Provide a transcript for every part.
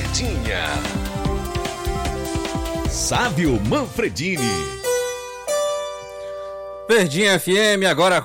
Verdinha. Sávio Manfredini. Verdinha FM, agora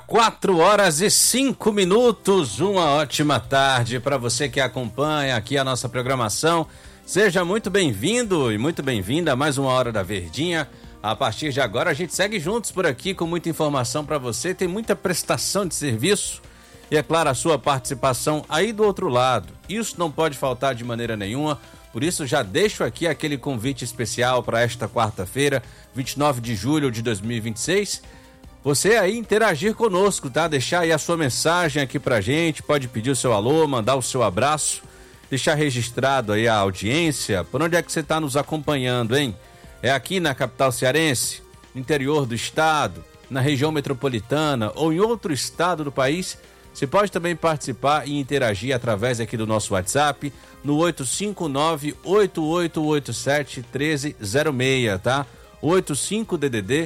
4h05. Uma ótima tarde para você que acompanha aqui a nossa programação. Seja muito bem-vindo e muito bem-vinda a mais uma Hora da Verdinha. A partir de agora a gente segue juntos por aqui com muita informação para você. Tem muita prestação de serviço e, é claro, a sua participação aí do outro lado. Isso não pode faltar de maneira nenhuma. Por isso já deixo aqui aquele convite especial para esta quarta-feira, 29 de julho de 2026. Você aí interagir conosco, tá? Deixar aí a sua mensagem aqui pra gente, pode pedir o seu alô, mandar o seu abraço, deixar registrado aí a audiência. Por onde é que você está nos acompanhando, hein? É aqui na capital cearense, no interior do estado, na região metropolitana ou em outro estado do país? Você pode também participar e interagir através aqui do nosso WhatsApp no 859-8887-1306, tá? 85-DDD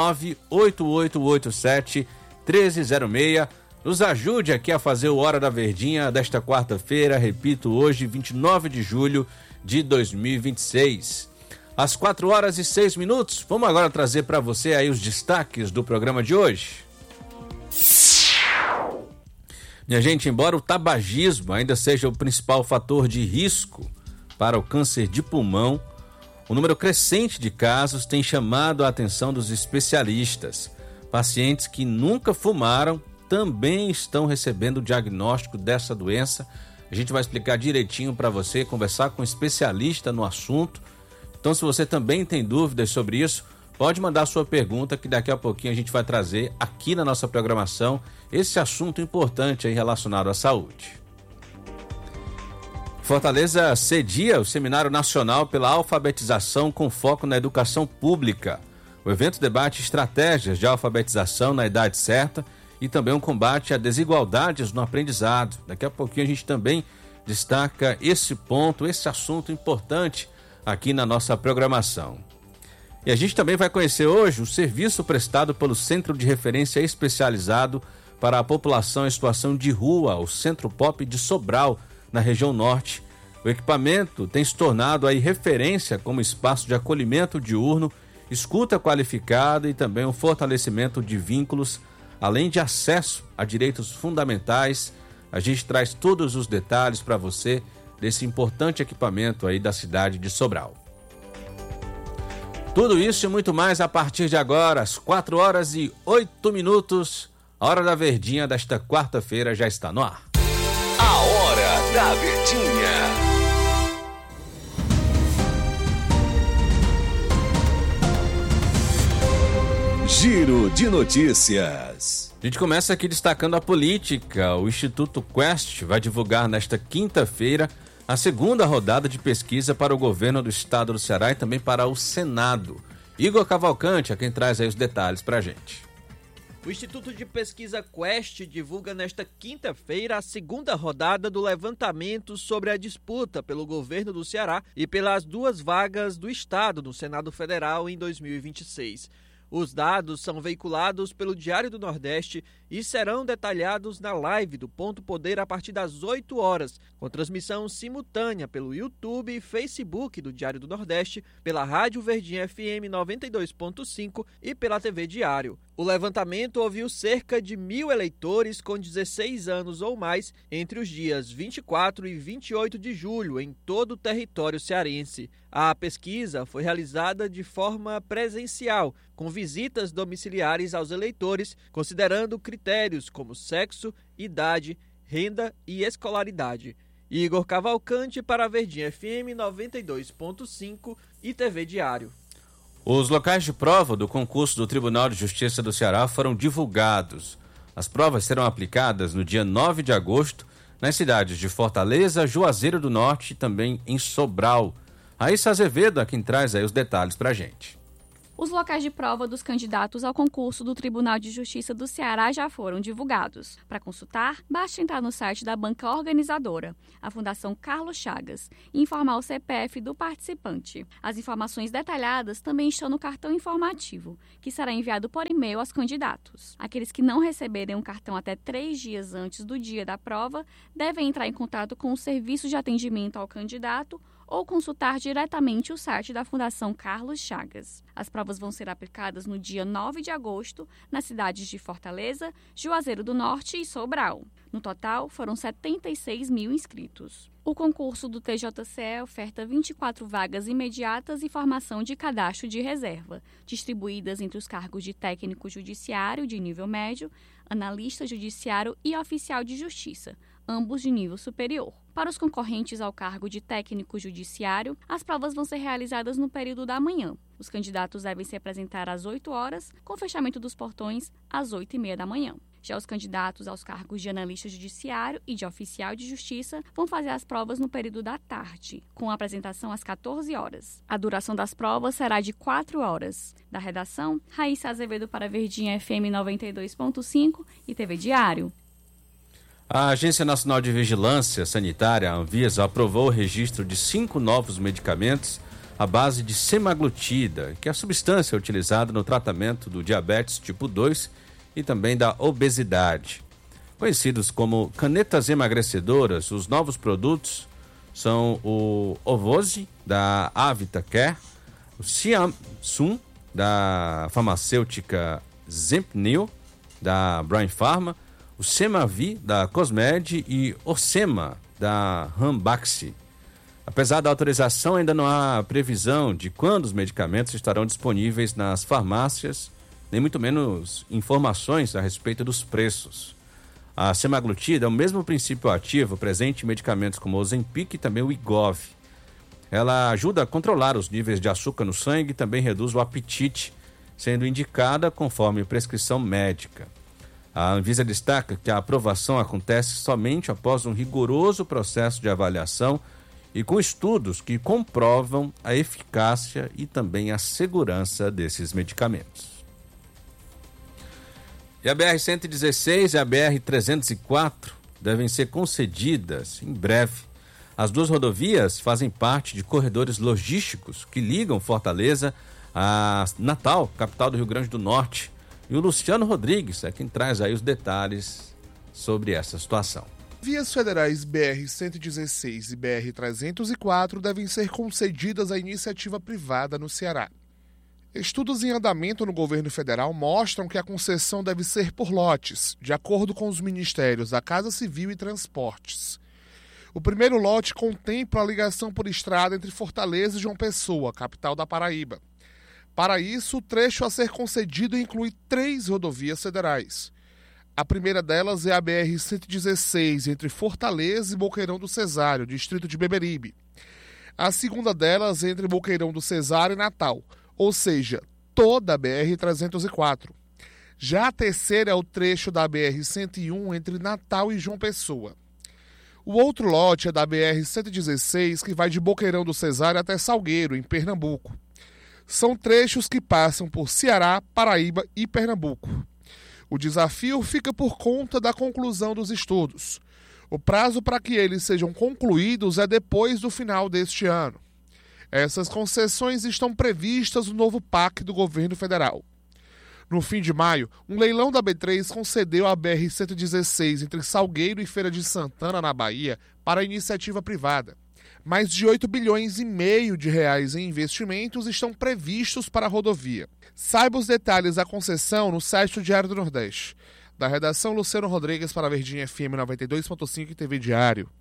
98887-1306. Nos ajude aqui a fazer o Hora da Verdinha desta quarta-feira, repito, hoje, 29 de julho de 2026. Às 4h06, vamos agora trazer para você aí os destaques do programa de hoje. Minha gente, embora o tabagismo ainda seja o principal fator de risco para o câncer de pulmão, o número crescente de casos tem chamado a atenção dos especialistas. Pacientes que nunca fumaram também estão recebendo o diagnóstico dessa doença. A gente vai explicar direitinho para você, conversar com um especialista no assunto. Então, se você também tem dúvidas sobre isso, pode mandar sua pergunta que daqui a pouquinho a gente vai trazer aqui na nossa programação esse assunto importante aí relacionado à saúde. Fortaleza cedia o Seminário Nacional pela Alfabetização com foco na educação pública. O evento debate estratégias de alfabetização na idade certa e também um combate a desigualdades no aprendizado. Daqui a pouquinho a gente também destaca esse ponto, esse assunto importante aqui na nossa programação. E a gente também vai conhecer hoje o serviço prestado pelo Centro de Referência Especializado para a População em Situação de Rua, o Centro Pop de Sobral, na região norte. O equipamento tem se tornado aí referência como espaço de acolhimento diurno, escuta qualificada e também um fortalecimento de vínculos, além de acesso a direitos fundamentais. A gente traz todos os detalhes para você desse importante equipamento aí da cidade de Sobral. Tudo isso e muito mais a partir de agora, às 4h08. A Hora da Verdinha desta quarta-feira já está no ar. A Hora da Verdinha. Giro de notícias. A gente começa aqui destacando a política. O Instituto Quest vai divulgar nesta quinta-feira a segunda rodada de pesquisa para o governo do estado do Ceará e também para o Senado. Igor Cavalcante é quem traz aí os detalhes para a gente. O Instituto de Pesquisa Quest divulga nesta quinta-feira a segunda rodada do levantamento sobre a disputa pelo governo do Ceará e pelas duas vagas do estado no Senado Federal em 2026. Os dados são veiculados pelo Diário do Nordeste e serão detalhados na live do Ponto Poder a partir das 8 horas, com transmissão simultânea pelo YouTube e Facebook do Diário do Nordeste, pela Rádio Verdinha FM 92.5 e pela TV Diário. O levantamento ouviu cerca de 1.000 eleitores com 16 anos ou mais entre os dias 24 e 28 de julho em todo o território cearense. A pesquisa foi realizada de forma presencial, com visitas domiciliares aos eleitores, considerando critérios como sexo, idade, renda e escolaridade. Igor Cavalcante para a Verdinha FM 92.5 e TV Diário. Os locais de prova do concurso do Tribunal de Justiça do Ceará foram divulgados. As provas serão aplicadas no dia 9 de agosto nas cidades de Fortaleza, Juazeiro do Norte e também em Sobral. Raíssa Azevedo é quem traz aí os detalhes pra gente. Os locais de prova dos candidatos ao concurso do Tribunal de Justiça do Ceará já foram divulgados. Para consultar, basta entrar no site da banca organizadora, a Fundação Carlos Chagas, e informar o CPF do participante. As informações detalhadas também estão no cartão informativo, que será enviado por e-mail aos candidatos. Aqueles que não receberem um cartão até 3 dias antes do dia da prova devem entrar em contato com o Serviço de Atendimento ao Candidato ou consultar diretamente o site da Fundação Carlos Chagas. As provas vão ser aplicadas no dia 9 de agosto, nas cidades de Fortaleza, Juazeiro do Norte e Sobral. No total, foram 76 mil inscritos. O concurso do TJCE oferta 24 vagas imediatas e formação de cadastro de reserva, distribuídas entre os cargos de técnico judiciário de nível médio, analista judiciário e oficial de justiça, ambos de nível superior. Para os concorrentes ao cargo de técnico judiciário, as provas vão ser realizadas no período da manhã. Os candidatos devem se apresentar às 8 horas, com fechamento dos portões às 8h30 da manhã. Já os candidatos aos cargos de analista judiciário e de oficial de justiça vão fazer as provas no período da tarde, com a apresentação às 14 horas. A duração das provas será de 4 horas. Da redação, Raíssa Azevedo para Verdinha FM 92.5 e TV Diário. A Agência Nacional de Vigilância Sanitária, a Anvisa, aprovou o registro de 5 novos medicamentos à base de semaglutida, que é a substância utilizada no tratamento do diabetes tipo 2 e também da obesidade. Conhecidos como canetas emagrecedoras, os novos produtos são o Ovose, da Avitacare, o Ciamsum, da farmacêutica Zempnil, da Brian Pharma, o Semavi, da Cosmed e Orsema, da Ranbaxy. Apesar da autorização, ainda não há previsão de quando os medicamentos estarão disponíveis nas farmácias, nem muito menos informações a respeito dos preços. A semaglutida é o mesmo princípio ativo presente em medicamentos como o Ozempic e também o Wegovy. Ela ajuda a controlar os níveis de açúcar no sangue e também reduz o apetite, sendo indicada conforme prescrição médica. A Anvisa destaca que a aprovação acontece somente após um rigoroso processo de avaliação e com estudos que comprovam a eficácia e também a segurança desses medicamentos. E a BR-116 e a BR-304 devem ser concedidas em breve. As duas rodovias fazem parte de corredores logísticos que ligam Fortaleza a Natal, capital do Rio Grande do Norte. E o Luciano Rodrigues é quem traz aí os detalhes sobre essa situação. Vias federais BR-116 e BR-304 devem ser concedidas à iniciativa privada no Ceará. Estudos em andamento no governo federal mostram que a concessão deve ser por lotes, de acordo com os ministérios da Casa Civil e Transportes. O primeiro lote contempla a ligação por estrada entre Fortaleza e João Pessoa, capital da Paraíba. Para isso, o trecho a ser concedido inclui 3 rodovias federais. A primeira delas é a BR-116, entre Fortaleza e Boqueirão do Cesário, distrito de Beberibe. A segunda delas é entre Boqueirão do Cesário e Natal, ou seja, toda a BR-304. Já a terceira é o trecho da BR-101 entre Natal e João Pessoa. O outro lote é da BR-116, que vai de Boqueirão do Cesário até Salgueiro, em Pernambuco. São trechos que passam por Ceará, Paraíba e Pernambuco. O desafio fica por conta da conclusão dos estudos. O prazo para que eles sejam concluídos é depois do final deste ano. Essas concessões estão previstas no novo PAC do governo federal. No fim de maio, um leilão da B3 concedeu a BR-116 entre Salgueiro e Feira de Santana, na Bahia, para a iniciativa privada. Mais de 8,5 bilhões em investimentos estão previstos para a rodovia. Saiba os detalhes da concessão no site do Diário do Nordeste. Da redação, Luciano Rodrigues para a Verdinha FM 92.5 e TV Diário.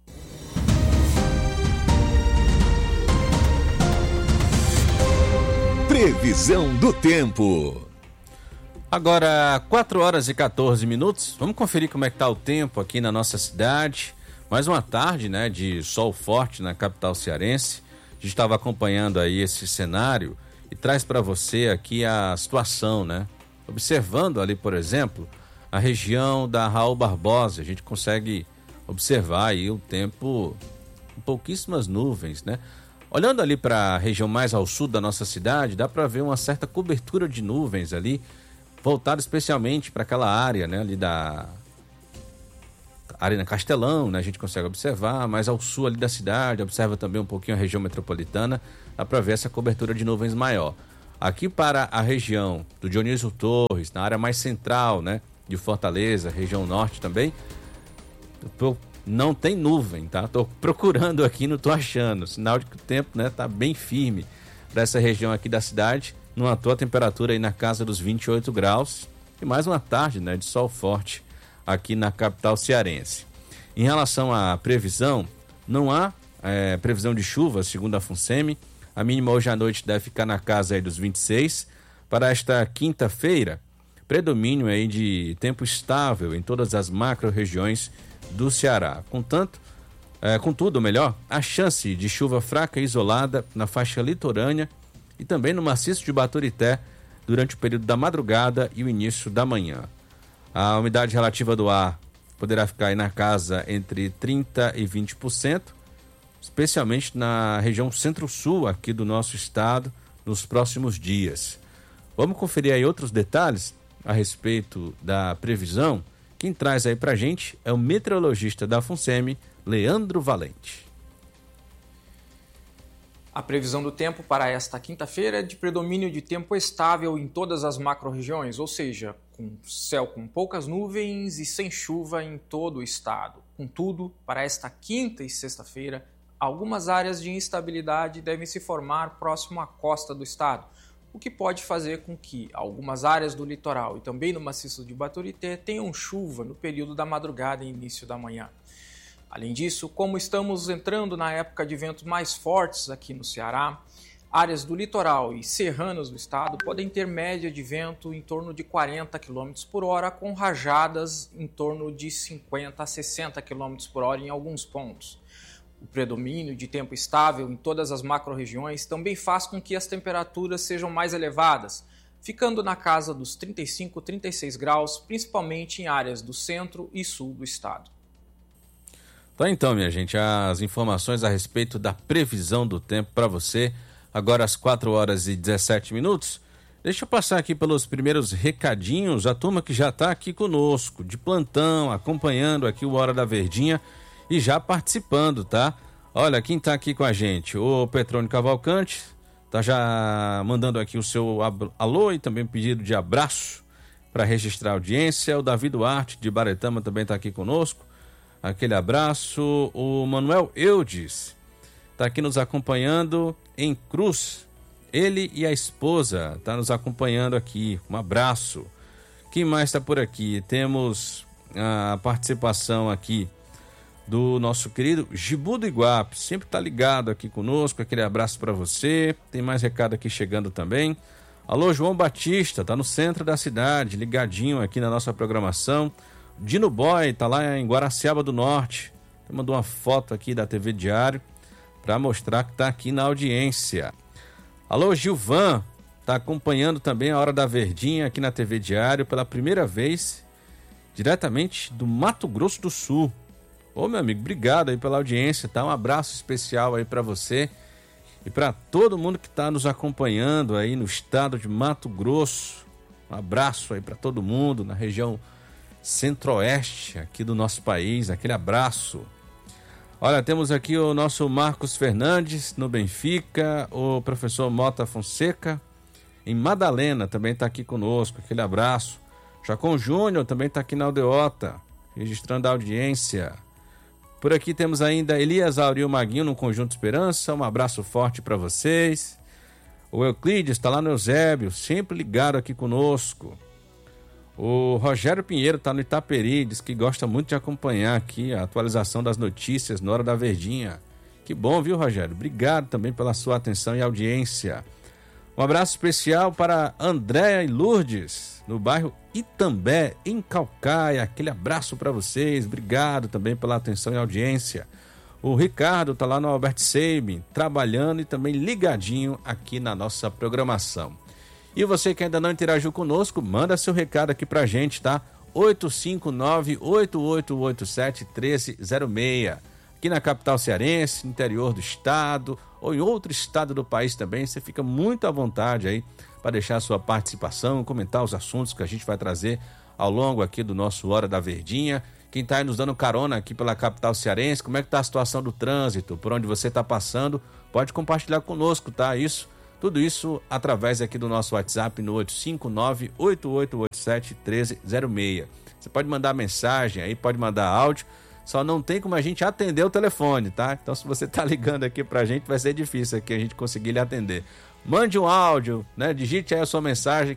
Previsão do tempo. Agora, 4 horas e 14 minutos. Vamos conferir como é que está o tempo aqui na nossa cidade. Mais uma tarde, né, de sol forte na capital cearense. A gente estava acompanhando aí esse cenário e traz para você aqui a situação, né? Observando ali, por exemplo, a região da Raul Barbosa, a gente consegue observar aí o tempo com pouquíssimas nuvens, né? Olhando ali para a região mais ao sul da nossa cidade, dá para ver uma certa cobertura de nuvens ali, voltada especialmente para aquela área, né, ali da Arena Castelão, né, a gente consegue observar, mas ao sul ali da cidade, observa também um pouquinho a região metropolitana, dá para ver essa cobertura de nuvens maior. Aqui para a região do Dionísio Torres, na área mais central, né, de Fortaleza, região norte também, não tem nuvem, tá? Tô procurando aqui, não tô achando. Sinal de que o tempo, né, tá bem firme para essa região aqui da cidade. Não à toa a temperatura aí na casa dos 28 graus. E mais uma tarde, né, de sol forte aqui na capital cearense. Em relação à previsão, não há previsão de chuva, segundo a FUNSEMI. A mínima hoje à noite deve ficar na casa aí dos 26. Para esta quinta-feira, predomínio aí de tempo estável em todas as macro-regiões do Ceará. Contudo, a chance de chuva fraca e isolada na faixa litorânea e também no maciço de Baturité durante o período da madrugada e o início da manhã. A umidade relativa do ar poderá ficar aí na casa entre 30% e 20%, especialmente na região centro-sul aqui do nosso estado, nos próximos dias. Vamos conferir aí outros detalhes a respeito da previsão. Quem traz aí pra gente é o meteorologista da FUNSEMI, Leandro Valente. A previsão do tempo para esta quinta-feira é de predomínio de tempo estável em todas as macro-regiões, ou seja, com céu com poucas nuvens e sem chuva em todo o estado. Contudo, para esta quinta e sexta-feira, algumas áreas de instabilidade devem se formar próximo à costa do estado, o que pode fazer com que algumas áreas do litoral e também no maciço de Baturité tenham chuva no período da madrugada e início da manhã. Além disso, como estamos entrando na época de ventos mais fortes aqui no Ceará, áreas do litoral e serranas do estado podem ter média de vento em torno de 40 km por hora, com rajadas em torno de 50 a 60 km por hora em alguns pontos. O predomínio de tempo estável em todas as macro-regiões também faz com que as temperaturas sejam mais elevadas, ficando na casa dos 35 a 36 graus, principalmente em áreas do centro e sul do estado. Tá, então, minha gente, as informações a respeito da previsão do tempo para você, agora às 4 horas e 17 minutos. Deixa eu passar aqui pelos primeiros recadinhos, a turma que já está aqui conosco, de plantão, acompanhando aqui o Hora da Verdinha e já participando, tá? Olha, quem tá aqui com a gente, o Petrônio Cavalcante, tá já mandando aqui o seu alô e também pedido de abraço para registrar a audiência. O Davi Duarte de Baretama também tá aqui conosco. Aquele abraço. O Manuel Eudes tá aqui nos acompanhando em Cruz. Ele e a esposa tá nos acompanhando aqui. Um abraço. Quem mais tá por aqui? Temos a participação aqui do nosso querido Gibu do Iguape, sempre tá ligado aqui conosco, aquele abraço para você. Tem mais recado aqui chegando também. Alô, João Batista, tá no centro da cidade, ligadinho aqui na nossa programação. Dino Boy tá lá em Guaraciaba do Norte, mandou uma foto aqui da TV Diário para mostrar que tá aqui na audiência. Alô, Gilvan, tá acompanhando também a Hora da Verdinha aqui na TV Diário pela primeira vez, diretamente do Mato Grosso do Sul. Ô, meu amigo, obrigado aí pela audiência, tá? Um abraço especial aí para você e para todo mundo que tá nos acompanhando aí no estado de Mato Grosso. Um abraço aí para todo mundo na região centro-oeste aqui do nosso país, aquele abraço. Olha, temos aqui o nosso Marcos Fernandes no Benfica, o professor Mota Fonseca em Madalena também tá aqui conosco, aquele abraço. Jacon Júnior também tá aqui na Aldeota, registrando a audiência. Por aqui temos ainda Elias Auril Maguinho no Conjunto Esperança, um abraço forte para vocês. O Euclides está lá no Eusébio, sempre ligado aqui conosco. O Rogério Pinheiro está no Itaperi, diz que gosta muito de acompanhar aqui a atualização das notícias na Hora da Verdinha. Que bom, viu, Rogério? Obrigado também pela sua atenção e audiência. Um abraço especial para Andréa e Lourdes, no bairro Itambé, em Caucaia. Aquele abraço para vocês, obrigado também pela atenção e audiência. O Ricardo está lá no Albert Sabin, trabalhando e também ligadinho aqui na nossa programação. E você que ainda não interagiu conosco, manda seu recado aqui pra gente, tá? 859-8887-1306. Aqui na capital cearense, interior do estado ou em outro estado do país também, você fica muito à vontade aí para deixar a sua participação, comentar os assuntos que a gente vai trazer ao longo aqui do nosso Hora da Verdinha. Quem está aí nos dando carona aqui pela capital cearense, como é que está a situação do trânsito, por onde você está passando, pode compartilhar conosco, tá? Tudo isso através aqui do nosso WhatsApp no 859-8887-1306. Você pode mandar mensagem aí, pode mandar áudio. só não tem como a gente atender o telefone, tá? Então, se você tá ligando aqui pra gente, vai ser difícil aqui a gente conseguir lhe atender. Mande um áudio, né? Digite aí a sua mensagem